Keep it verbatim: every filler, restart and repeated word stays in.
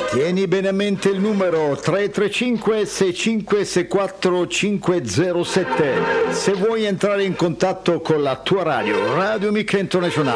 Tieni bene a mente il numero tre tre cinque sei cinque sei quattro cinque zero sette se vuoi entrare in contatto con la tua radio, Radio Mica Internazionale.